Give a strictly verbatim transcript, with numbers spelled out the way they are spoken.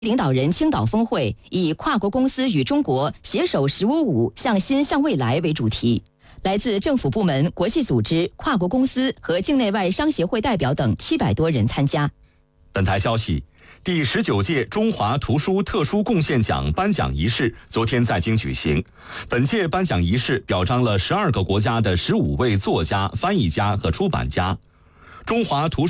领导人青岛峰会以跨国公司与中国携手“十五五”向新向未来为主题，来自政府部门、国际组织、跨国公司和境内外商协会代表等七百多人参加。 本台消息，第十九届中华图书特殊贡献奖颁奖仪式昨天在京举行。本届颁奖仪式表彰了十二个国家的十五位作家、翻译家和出版家。中华图书